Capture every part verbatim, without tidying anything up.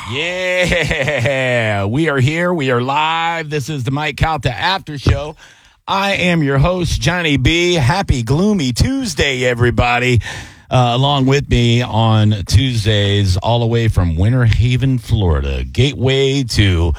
Yeah, we are here. We are live. This is the Mike Calta After Show. I am your host, Johnny B. Happy Gloomy Tuesday, everybody. Uh, along with me on Tuesdays, all the way from Winter Haven, Florida, gateway to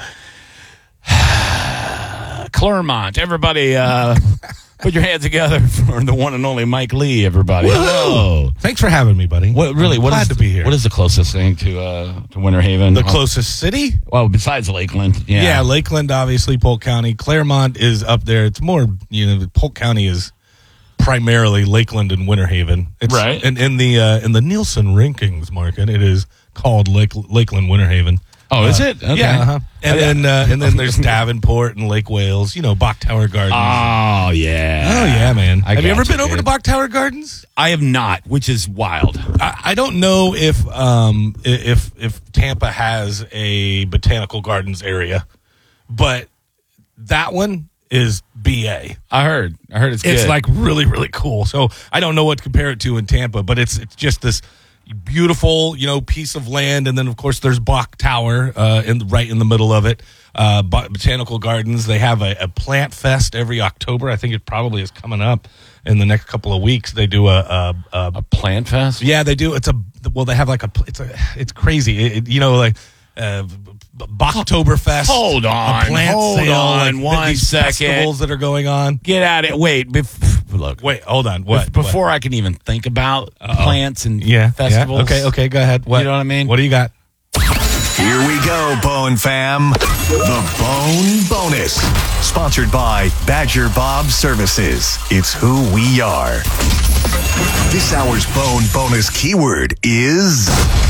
Clermont. Everybody, uh, put your hands together for the one and only Mike Lee, everybody. Hello. Thanks for having me, buddy. What really? I'm What glad is to be here. What is the closest thing to uh, to Winter Haven? The closest city? Well, besides Lakeland, yeah. Yeah, Lakeland, obviously, Polk County. Claremont is up there. It's more, you know, Polk County is primarily Lakeland and Winter Haven. It's, Right. And in the uh, in the Nielsen rankings market, it is called Lake, Lakeland Winter Haven. Oh, is Uh, it? Okay. Yeah. Uh-huh. And then uh, and then there's Davenport and Lake Wales. You know, Bach Tower Gardens. Oh yeah. Oh yeah, man. I Have you ever gotcha, been over dude. to Bach Tower Gardens? I have not, which is wild. I, I don't know if um i- if if Tampa has a botanical gardens area, but that one is B A. I heard. I heard it's good. It's like really really cool. So I don't know what to compare it to in Tampa, but it's it's just this beautiful, you know, piece of land, and then of course there's Bach Tower uh, in right in the middle of it. Uh, bot- botanical gardens. They have a, a plant fest every October. I think it probably is coming up in the next couple of weeks. They do a, a, a a plant fest. yeah, they do. It's a well, they have like a it's a it's crazy. It, it- you know, like uh, Bachtoberfest. Hold on, a plant hold sale, on like, one these second. festivals that are going on. Get at it. Wait. Bef- look. Wait, hold on. What? Bef- Before I can even think about Uh-oh. plants and yeah, festivals. Yeah. Okay, okay, go ahead. What, You know what I mean? What do you got? Here we go, Bone Fam. The Bone Bonus. Sponsored by Badger Bob Services. It's who we are. This hour's Bone Bonus keyword is...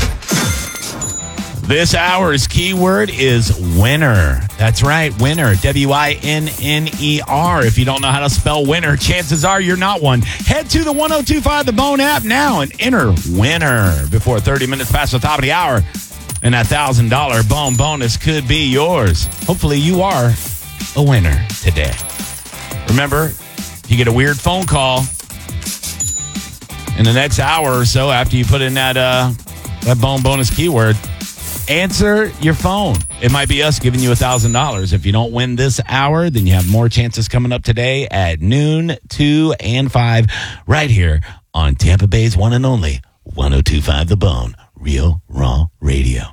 This hour's keyword is winner. That's right, winner. W I N N E R. If you don't know how to spell winner, chances are you're not one. Head to the one oh two five The Bone app now and enter winner before thirty minutes past the top of the hour. And that one thousand dollars Bone bonus could be yours. Hopefully you are a winner today. Remember, if you get a weird phone call in the next hour or so after you put in that uh, that Bone bonus keyword, answer your phone. It might be us giving you one thousand dollars. If you don't win this hour, then you have more chances coming up today at noon, two, and five right here on Tampa Bay's one and only one oh two five The Bone, Real Raw Radio.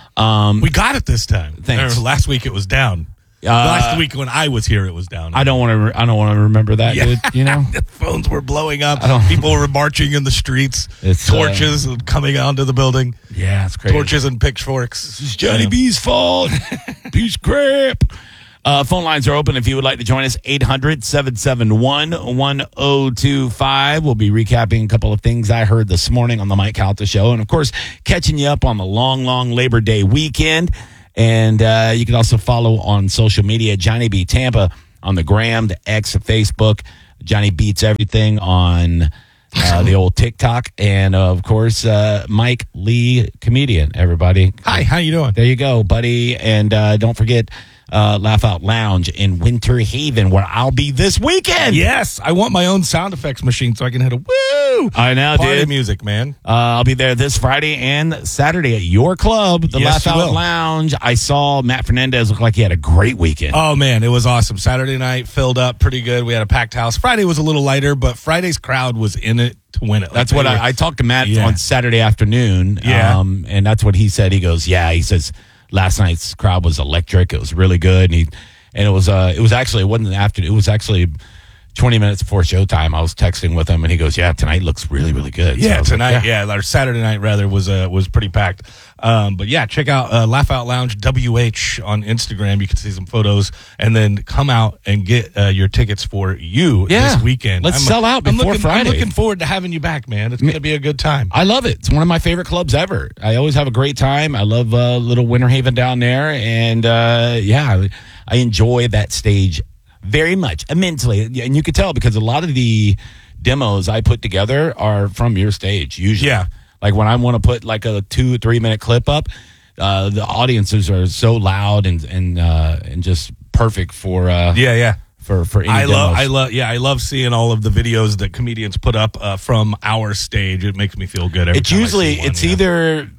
Um, We got it this time. Thanks. Or last week it was down. Uh, last week when I was here, it was down. I don't want to. Re- I don't want to remember that, Yeah. dude. You know, The phones were blowing up. I don't- People were marching in the streets. It's, uh, torches coming onto the building. yeah, it's crazy. Torches and pitchforks. It's Johnny Yeah. B's fault. Piece of crap. Uh, phone lines are open if you would like to join us. eight hundred, seven seven one, one oh two five. We'll be recapping a couple of things I heard this morning on the Mike Calta Show. And, of course, catching you up on the long, long Labor Day weekend. And uh, you can also follow on social media, Johnny B. Tampa on the Gram, the X, Facebook. Johnny Beats Everything on uh, the old TikTok. And, uh, of course, uh, Mike Lee, comedian, everybody. Hi, how you doing? There you go, buddy. And uh, don't forget uh, Laugh Out Lounge in Winter Haven, where I'll be this weekend. Yes, I want my own sound effects machine so I can hit a woo. I know, Party dude. music, man. Uh, I'll be there this Friday and Saturday at your club, the Yes, Laugh you Out will. Lounge. I saw Matt Fernandez look like he had a great weekend. Oh, man, it was awesome. Saturday night filled up pretty good. We had a packed house. Friday was a little lighter, but Friday's crowd was in it to win it. Like That's they what were- I, I talked to Matt Yeah. on Saturday afternoon. Yeah. Um, and that's what he said. He goes, yeah, he says last night's crowd was electric. It was really good. And he, and it was, uh, it was actually, it wasn't after, it was actually twenty minutes before showtime. I was texting with him and he goes, yeah, tonight looks really, really good. So I Yeah, was like, tonight, yeah. or Saturday night rather was uh, was pretty packed. Um, but yeah, check out uh, Laugh Out Lounge W H on Instagram. You can see some photos, and then come out and get uh, your tickets for you Yeah. this weekend. Let's sell out I'm before looking, Friday. I'm looking forward to having you back, man. It's going to be a good time. I love it. It's one of my favorite clubs ever. I always have a great time. I love uh, little Winter Haven down there. And uh, yeah, I enjoy that stage very much immensely. And you could tell because a lot of the demos I put together are from your stage usually. Yeah. Like when I want to put like a two, three minute clip up, uh, the audiences are so loud and, and, uh, and just perfect for, uh, Yeah, yeah. for, for any I love, demos. I love, yeah, I love seeing all of the videos that comedians put up uh, from our stage. It makes me feel good. Every It's time I usually see one, it's yeah. either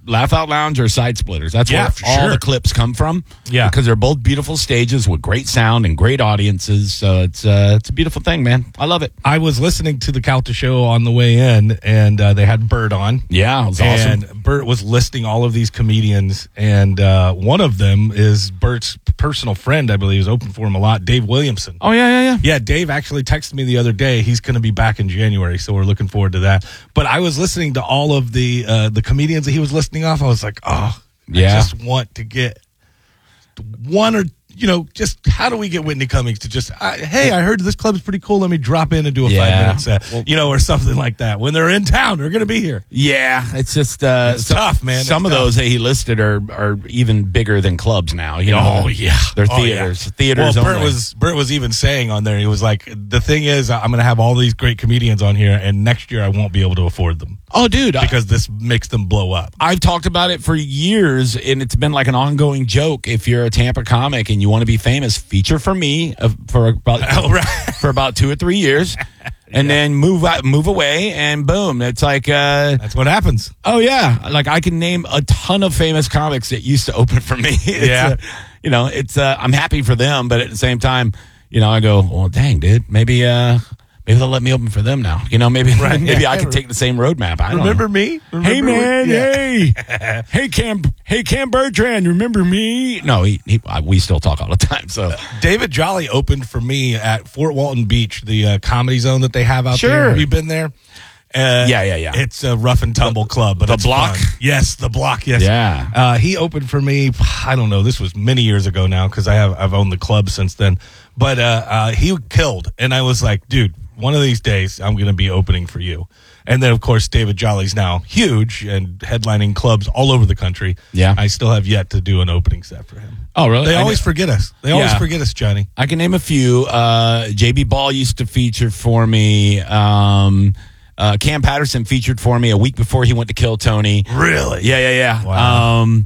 Laugh Out Lounge or Side Splitters. That's Yeah, where for all sure. the clips come from. Yeah. Because they're both beautiful stages with great sound and great audiences. So it's uh, it's a beautiful thing, man. I love it. I was listening to the Calta show on the way in, and uh, they had Bert on. Yeah, it was awesome. And Bert was listing all of these comedians, and uh, one of them is Bert's personal friend, I believe, is open for him a lot, Dave Williamson. Oh, yeah, yeah, yeah. Yeah, Dave actually texted me the other day. He's going to be back in January, so we're looking forward to that. But I was listening to all of the uh, the comedians that he was listing off. I was like, oh, Yeah. I just want to get one or, you know, just how do we get Whitney Cummings to just, uh, hey, I heard this club's pretty cool. Let me drop in and do a Yeah. five minute set, well, you know, or something like that. When they're in town, they're going to be here. Yeah, it's just uh, It's some, tough, man. Some It's of tough. those that he listed are are even bigger than clubs now. You know? Oh, yeah. they're Oh, yeah. theaters. Theaters. Well, Bert only. was Bert was even saying on there, he was like, the thing is, I'm going to have all these great comedians on here, and next year I won't be able to afford them Oh, dude, I- because this makes them blow up. I've talked about it for years, and it's been like an ongoing joke. If you're a Tampa comic and you want to be famous, feature for me uh, for about Oh, right. for about two or three years, and then move out, move away, and boom, it's like, uh, That's what happens. oh yeah, like I can name a ton of famous comics that used to open for me. It's, Yeah. uh, you know, it's uh, I'm happy for them, but at the same time, you know, I go, well, dang, dude, maybe. Uh, Maybe they'll let me open for them now. You know, maybe Right. maybe Yeah. I could take the same roadmap. I don't Remember know. me? Remember Hey man, when- yeah. hey, hey Cam, hey Cam Bertrand, remember me? No, he, he uh, we still talk all the time. So David Jolly opened for me at Fort Walton Beach, the uh, comedy zone that they have out Sure. there. Have you been there? Uh, Yeah, yeah, yeah. It's a rough and tumble club, but the it's Block? fun. Yes, the Block. Yes. Yeah. Uh, he opened for me. I don't know. This was many years ago now because I have I've owned the club since then. But uh, uh, he killed, and I was like, dude, one of these days I'm going to be opening for you. And then, of course, David Jolly's now huge and headlining clubs all over the country. Yeah. I still have yet to do an opening set for him. Oh, really? They I always kn- forget us. They always Yeah. forget us, Johnny. I can name a few. Uh, J B Ball used to feature for me. Um, uh, Cam Patterson featured for me a week before he went to Kill Tony. Really? Yeah, yeah, yeah. Wow. Um,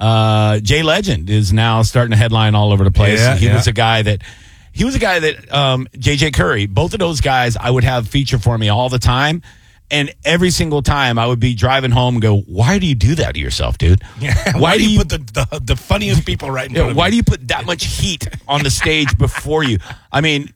uh, Jay Legend is now starting to headline all over the place. Yeah, he yeah. was a guy that he was a guy that um, J J Curry. Both of those guys, I would have feature for me all the time, and every single time I would be driving home and go, "Why do you do that to yourself, dude? Yeah. Why, Why do do you you- put the, the, the funniest people right in Yeah, front of why you? do you put that much heat on the stage before you? I mean,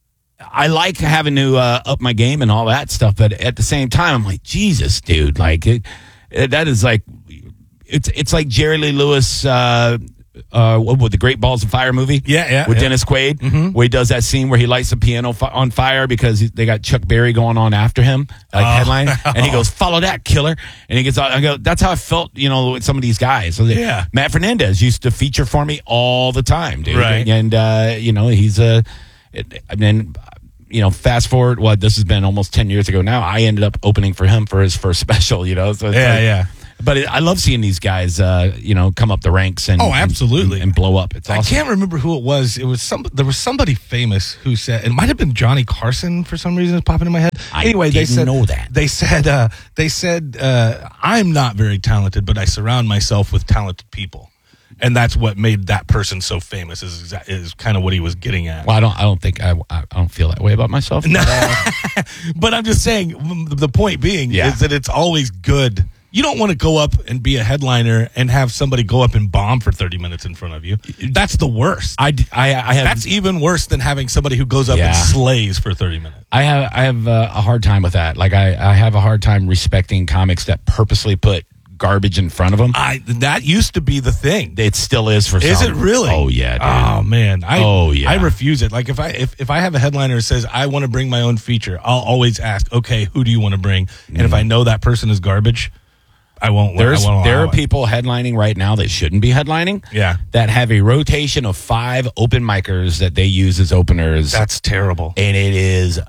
I like having to uh, up my game and all that stuff, but at the same time, I'm like, Jesus, dude, like it, it, that is like, it's it's like Jerry Lee Lewis, uh, uh, what with the Great Balls of Fire movie, Yeah, yeah, with yeah. Dennis Quaid, where he does that scene where he lights the piano fi- on fire because he, they got Chuck Berry going on after him, like Oh. headline, and he goes, "Follow that, killer," and he gets, out, I go, that's how I felt, you know, with some of these guys. So they- Yeah. Matt Fernandez used to feature for me all the time, dude. Right. And, uh, you know, he's a, it, I mean, you know, fast forward, what, this has been almost ten years ago now. I ended up opening for him for his first special, you know. So it's Yeah, like- yeah. But it, I love seeing these guys, uh, you know, come up the ranks and Oh, absolutely. and, and blow up. It's I awesome. can't remember who it was. It was some. There was somebody famous who said it might have been Johnny Carson for some reason. It's popping in my head. I anyway, they didn't said know that. They said uh, they said uh, I'm not very talented, but I surround myself with talented people, and that's what made that person so famous. Is exa- is kind of what he was getting at. Well, I don't. I don't think I. I don't feel that way about myself. No. but, uh, But I'm just saying. m- The point being Yeah. is that it's always good. You don't want to go up and be a headliner and have somebody go up and bomb for thirty minutes in front of you. That's the worst. I, I, I have. That's even worse than having somebody who goes up Yeah. and slays for thirty minutes. I have. I have uh, a hard time with that. Like I, I have a hard time respecting comics that purposely put garbage in front of them. I that used to be the thing. It still is for some. Is it really? Oh yeah, dude. Oh man. I, Oh, yeah. I refuse it. Like if I if, if I have a headliner who says I want to bring my own feature, I'll always ask, okay, who do you want to bring? And if I know that person is garbage, I won't. There's I won't there allow are it. people headlining right now that shouldn't be headlining. Yeah. That have a rotation of five open micers that they use as openers. That's terrible. and it is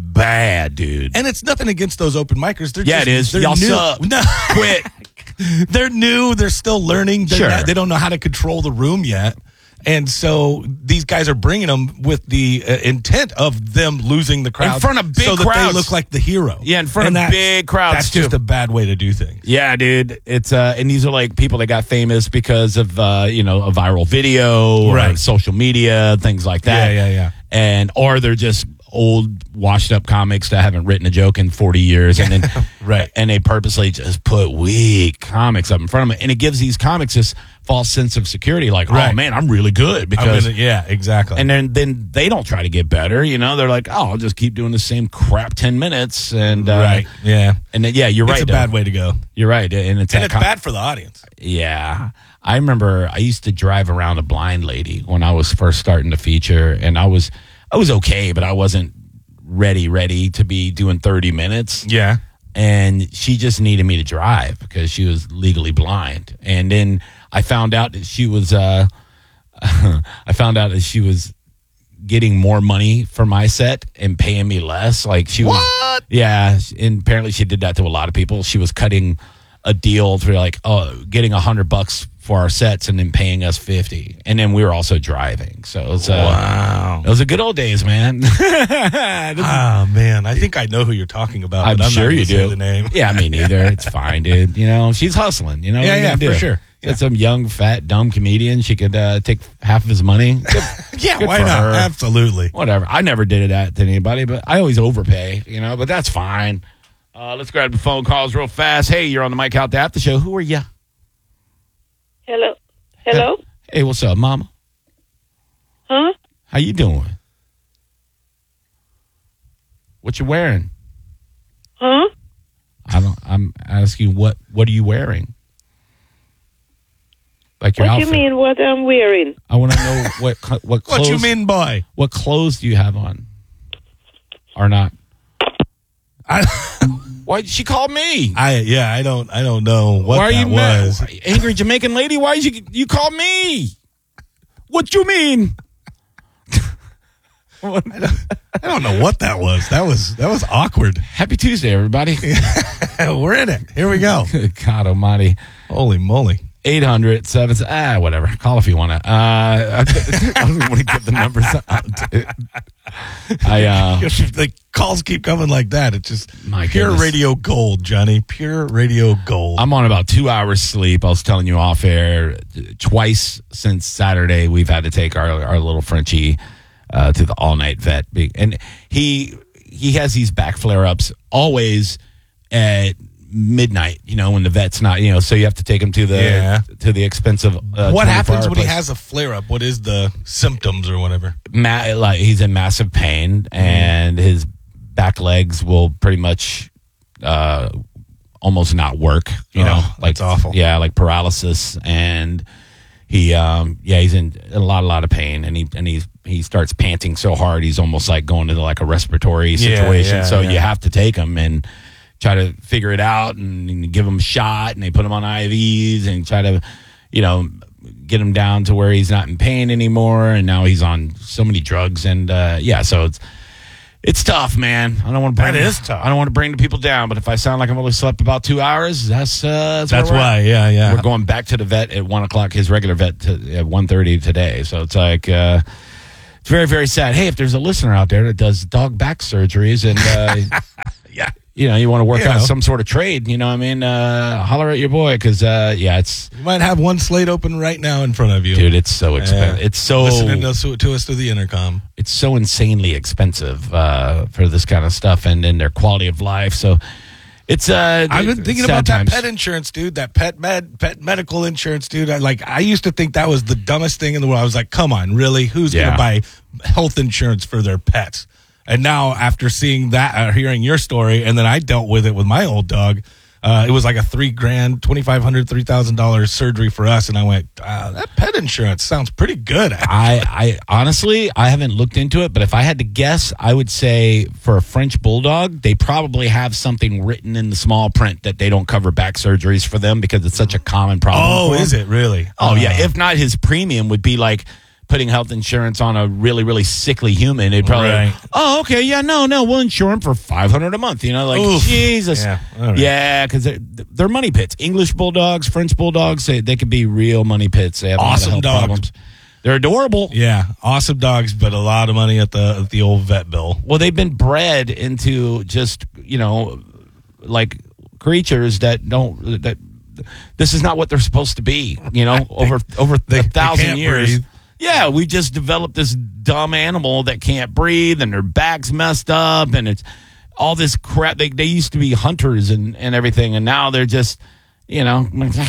bad, dude. And it's nothing against those open micers. They're Yeah, just, it is. They're Y'all new. suck. No. Quit. They're new. They're still learning. They're Sure. not- they don't know how to control the room yet. And so these guys are bringing them with the uh, intent of them losing the crowd In front of big so that crowds. they look like the hero. Yeah, in front And of that's- big crowds, That's too. just a bad way to do things. Yeah, dude. It's uh, and these are like people that got famous because of uh, you know, a viral video, or Right. social media, things like that. Yeah, yeah, yeah. And or they're just old washed up comics that haven't written a joke in forty years, and then Right. and they purposely just put weak comics up in front of them, and it gives these comics this false sense of security, like, oh Right. man, I'm really good I'm because gonna- yeah, exactly. and then then they don't try to get better, you know. They're like, oh, I'll just keep doing the same crap ten minutes, and uh, right, yeah, and then, yeah, you're it's right. a though. bad way to go, You're right, and it's and that it's com- bad for the audience. Yeah. I remember I used to drive around a blind lady when I was first starting to feature, and I was I was okay, but I wasn't ready, ready to be doing thirty minutes. Yeah, And she just needed me to drive because she was legally blind. And then I found out that she was uh I found out that she was getting more money for my set and paying me less. Like she was What? Yeah, and apparently she did that to a lot of people. She was cutting a deal for like oh getting a hundred bucks for our sets and then paying us fifty, and then we were also driving. So it was, uh, wow. it was the good old days, man. Oh man, I think I know who you're talking about. I'm but I'm sure not gonna you say do. the name. Yeah, me neither. It's fine, dude. You know, she's hustling. You know, Yeah, what are you yeah, gonna for do? sure. It's some young, fat, dumb comedian. She could uh, take half of his money. Good- Yeah, good why for not? her. Absolutely. Whatever. I never did that to anybody, but I always overpay. You know, but that's fine. Uh, let's grab the phone calls real fast. Hey, you're on the Mike Out the After Show. Who are you? Hello? Hello? Hey, what's up, Mama? Huh? How you doing? What you wearing? Huh? I don't. I'm asking what. What are you wearing? Like your What outfit. you mean what I'm wearing? I want to know what cl- what clothes. What you mean, boy? What clothes do you have on? Or not? I, Why she called me? I yeah, I don't, I don't know what Why are that you mad? was. Angry Jamaican lady? Why did you you call me? What you mean? I don't know what that was. That was that was awkward. Happy Tuesday, everybody. We're in it. Here we go. Good God Almighty. Holy moly! eight hundred seven ah whatever. Call if you want to. Uh, I, I don't want to get the numbers out. Dude. I uh, The calls keep coming like that. It's just My pure goodness. radio gold, Johnny. Pure radio gold. I'm on about two hours sleep. I was telling you off air. Twice since Saturday, we've had to take our our little Frenchie uh, to the all night vet, and he he has these back flare ups always at midnight. You know, when the vet's not. You know, so you have to take him to the Yeah. to the expensive. Uh, what happens twenty-four hour when he place. has a flare up? What is the symptoms or whatever? Ma- like he's in massive pain, and his back legs will pretty much uh, almost not work. You Oh, know, like that's awful. Yeah, like paralysis, and he, um, yeah, he's in a lot, a lot of pain, and he and he he starts panting so hard, he's almost like going into like a respiratory Yeah, situation. yeah, so yeah. you have to take him and try to figure it out, and, and give him a shot, and they put him on I Vs and try to, you know, get him down to where he's not in pain anymore. And now he's on so many drugs, and uh, yeah, so it's it's tough, man. I don't want to bring That is tough. I don't want to bring the people down, but if I sound like I've only slept about two hours, that's uh, that's, That's where we're why. at. Yeah, yeah. We're going back to the vet at one o'clock. His regular vet to, at one thirty today. So it's like uh, it's very very sad. Hey, if there's a listener out there that does dog back surgeries and uh, yeah. you know you want to work You on know. some sort of trade, you know what I mean, uh, holler at your boy because uh, yeah, it's You might have one slate open right now in front of you. dude, it's so expensive. Yeah. It's so Listening to us, to us through the intercom. it's so insanely expensive uh, for this kind of stuff, and then their quality of life. So it's uh, I've been thinking sad about times. that pet insurance, dude. That pet med, pet medical insurance, dude. I, like, I used to think that was the dumbest thing in the world. I was like, come on, really? Who's Yeah. gonna buy health insurance for their pets? And now, after seeing that, uh, hearing your story, and then I dealt with it with my old dog. Uh, it was like a three grand, twenty five hundred, three thousand dollars surgery for us, and I went, uh, that pet insurance sounds pretty good. I, I honestly, I haven't looked into it, but if I had to guess, I would say for a French bulldog, they probably have something written in the small print that they don't cover back surgeries for them because it's such a common problem. Oh, for them. is it really? Oh, yeah. Uh, If not, his premium would be like putting health insurance on a really, really sickly human. They'd probably, Right. oh, okay, yeah, no, no, we'll insure him for five hundred dollars a month. You know, like, Oof. Jesus. Yeah, all right. Yeah, because they're, they're money pits. English bulldogs, French bulldogs, they, they could be real money pits. They have a lot of Awesome health dogs. problems. They're adorable. Yeah, awesome dogs, but a lot of money at the at the old vet bill. Well, they've been bred into just, you know, like creatures that don't, that this is not what they're supposed to be, you know, over over They- a they thousand can't years. breathe. Yeah, we just developed this dumb animal that can't breathe, and their back's messed up, and it's all this crap. They they used to be hunters and, and everything, and now they're just, you know.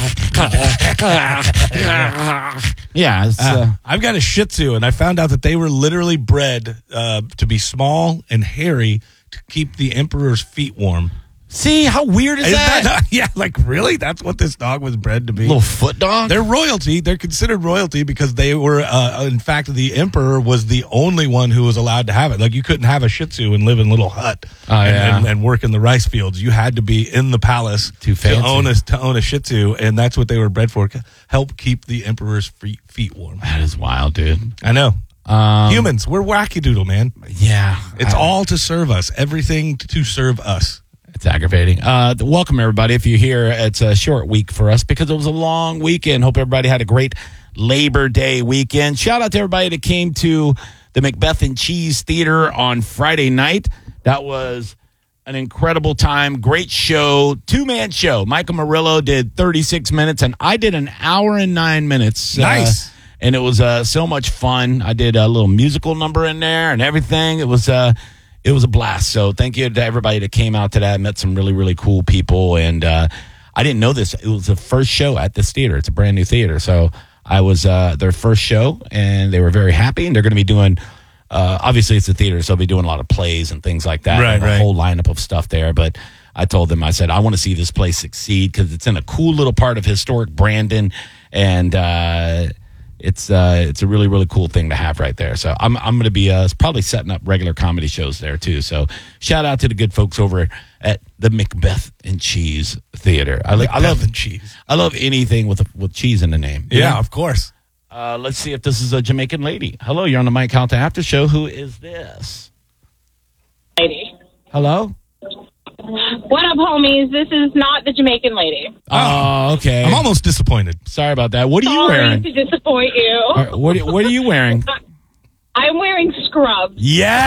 Yeah. It's, uh, Uh, I've got a Shih Tzu, and I found out that they were literally bred uh, to be small and hairy to keep the emperor's feet warm. see, how weird is Is that? that not- yeah, like really? That's what this dog was bred to be. Little foot dog? They're royalty. They're considered royalty because they were, uh, in fact, the emperor was the only one who was allowed to have it. Like, you couldn't have a Shih Tzu and live in a little hut Oh, and, yeah. and, and work in the rice fields. You had to be in the palace Too fancy. to own a to own a Shih Tzu, and that's what they were bred for. Help keep the emperor's feet, feet warm. That is wild, dude. I know. Um, Humans, we're wackadoodle, man. Yeah. It's I- all to serve us. Everything to serve us. It's aggravating. Uh, welcome, everybody. If you're here, it's a short week for us because it was a long weekend. Hope everybody had a great Labor Day weekend. Shout out to everybody that came to the Macbeth and Cheese Theater on Friday night. That was an incredible time. Great show. Two-man show. Michael Murillo did thirty-six minutes, and I did an hour and nine minutes. Nice. Uh, and it was uh, so much fun. I did a little musical number in there and everything. It was uh, it was a blast. So thank you to everybody that came out to that. Met some really, really cool people. And uh, I didn't know this. It was the first show at this theater. It's a brand new theater. So I was uh, their first show, and they were very happy. And they're going to be doing, uh, obviously it's a theater, so they'll be doing a lot of plays and things like that. Right, and a right. whole lineup of stuff there. But I told them, I said, I want to see this place succeed because it's in a cool little part of historic Brandon. And uh, it's uh, it's a really, really cool thing to have right there. So I'm I'm going to be uh, probably setting up regular comedy shows there too. So shout out to the good folks over at the Macbeth and Cheese Theater. I, li- I love Macbeth and cheese. I love anything with with cheese in the name. you Yeah, know? of course. Uh, let's see if this is a Jamaican lady. Hello, you're on the Mike Calta After Show. Who is this? Lady. Hello. What up, homies? This is not the Jamaican lady. Oh, okay. I'm almost disappointed. Sorry about that. What are you Sorry wearing? to disappoint you. Uh, What What are you wearing? I'm wearing scrubs.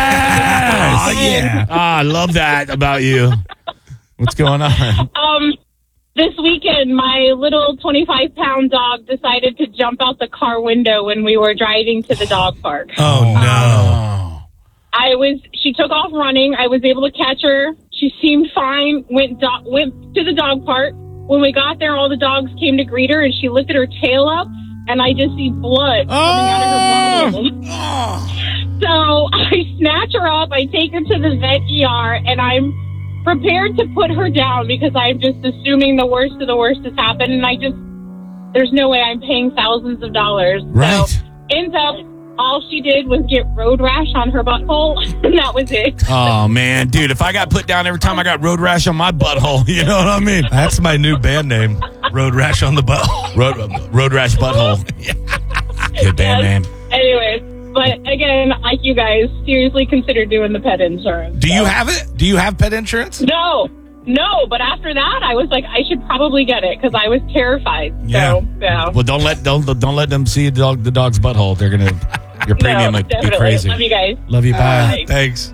Yes. Oh, yeah. Ah, I love that about you. What's going on? Um, this weekend, my little twenty-five pound dog decided to jump out the car window when we were driving to the dog park. Oh, no. Oh. I was, she took off running. I was able to catch her. She seemed fine. Went do- went to the dog park. When we got there, all the dogs came to greet her, and she lifted her tail up, and I just see blood coming out of her bottle. So I snatch her up. I take her to the vet E R, and I'm prepared to put her down because I'm just assuming the worst of the worst has happened, and I just, there's no way I'm paying thousands of dollars. Right. So ends up, all she did was get road rash on her butthole, and that was it. Oh man, dude! If I got put down every time I got road rash on my butthole, you know what I mean? That's my new band name, Road Rash on the Butt. Road Road rash butthole. Good band Yes. name. Anyways, but again, like you guys, seriously consider doing the pet insurance. Do you have it? Do you have pet insurance? No, no. But after that, I was like, I should probably get it because I was terrified. Yeah. So, yeah. Well, don't let don't don't let them see the dog the dog's butthole. They're gonna your premium no, would be definitely. crazy. Love you guys. Love you. Bye. Bye. Thanks.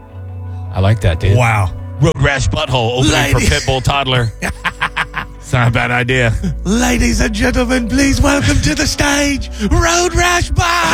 I like that, dude. Wow. Road rash butthole opening for Ladies. Pitbull toddler. It's not a bad idea. Ladies and gentlemen, please welcome to the stage, Road Rash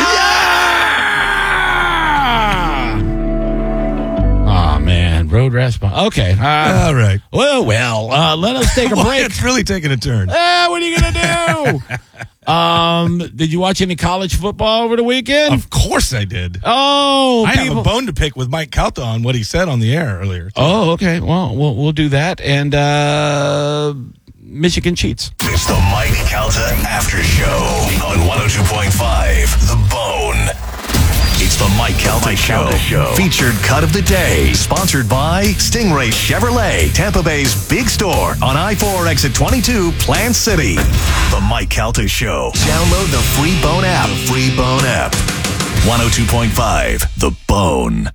Bar. Oh man, road rash butthole. Okay. Uh, All right. well, well. Uh, let us take a Well, break. it's really taking a turn. Ah, what are you gonna do? um, did you watch any college football over the weekend? Of course I did. oh, I have people- a bone to pick with Mike Calta on what he said on the air earlier. Oh, okay. Well, we'll we'll do that. And uh, Michigan cheats. It's the Mike Calta After Show on one oh two point five The Bone. It's the Mike Calta Show. Show. Featured cut of the day. Sponsored by Stingray Chevrolet, Tampa Bay's big store on I four exit twenty-two, Plant City. The Mike Calta Show. Download the free Bone app. The free Bone app. one oh two point five The Bone.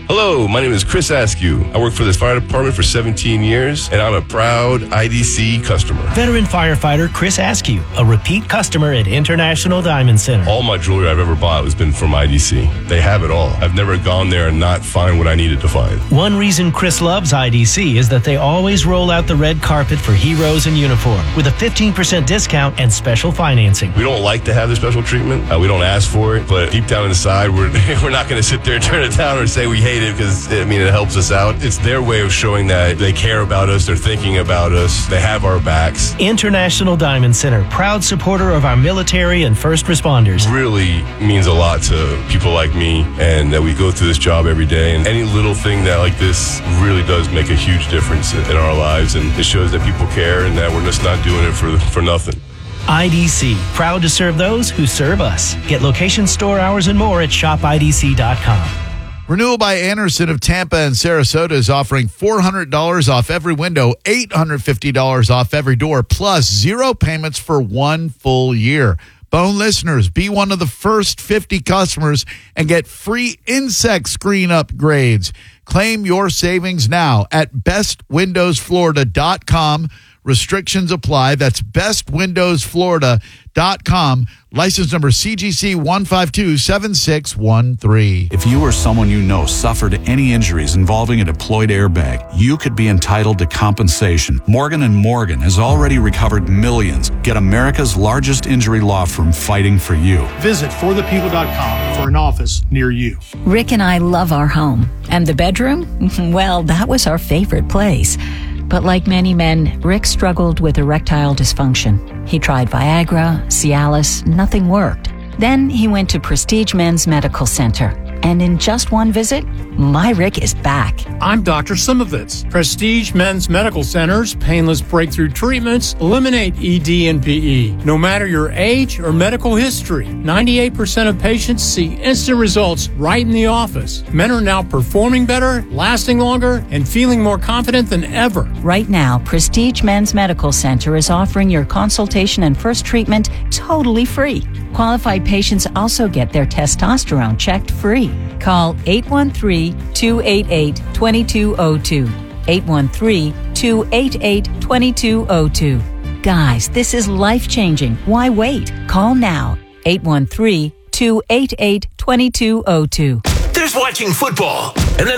Hello, my name is Chris Askew. I work for this fire department for seventeen years, and I'm a proud I D C customer. Veteran firefighter Chris Askew, a repeat customer at International Diamond Center. All my jewelry I've ever bought has been from I D C. They have it all. I've never gone there and not find what I needed to find. One reason Chris loves I D C is that they always roll out the red carpet for heroes in uniform with a fifteen percent discount and special financing. We don't like to have the special treatment. Uh, we don't ask for it, but deep down inside, we're we're not going to sit there and turn it down or say we hate it because, I mean, it helps us out. It's their way of showing that they care about us, they're thinking about us, they have our backs. International Diamond Center, proud supporter of our military and first responders. Really means a lot to people like me, and that we go through this job every day, and any little thing that like this really does make a huge difference in our lives, and it shows that people care and that we're just not doing it for for nothing. I D C, proud to serve those who serve us. Get location, store hours, and more at shop I D C dot com. Renewal by Andersen of Tampa and Sarasota is offering four hundred dollars off every window, eight hundred fifty dollars off every door, plus zero payments for one full year. Bone listeners, be one of the first fifty customers and get free insect screen upgrades. Claim your savings now at best windows florida dot com. Restrictions apply. That's best windows florida dot com. License number C G C one five two seven six one three. If you or someone you know suffered any injuries involving a deployed airbag, you could be entitled to compensation. Morgan and Morgan has already recovered millions. Get America's largest injury law firm fighting for you. Visit for the people dot com for an office near you. Rick and I love our home. And the bedroom? Well, that was our favorite place. But like many men, Rick struggled with erectile dysfunction. He tried Viagra, Cialis, nothing worked. Then he went to Prestige Men's Medical Center. And in just one visit, my Rick is back. I'm Doctor Simovitz. Prestige Men's Medical Center's painless breakthrough treatments eliminate E D and P E. No matter your age or medical history, ninety-eight percent of patients see instant results right in the office. Men are now performing better, lasting longer, and feeling more confident than ever. Right now, Prestige Men's Medical Center is offering your consultation and first treatment totally free. Qualified patients also get their testosterone checked free. Call eight one three, two eight eight, two two zero two. eight one three, two eight eight, two two zero two. Guys, this is life-changing. Why wait? Call now. eight one three, two eight eight, two two zero two. There's watching football, and then